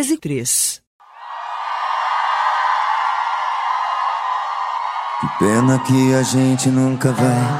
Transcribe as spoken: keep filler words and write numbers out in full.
treze, três. Que pena que a gente nunca vai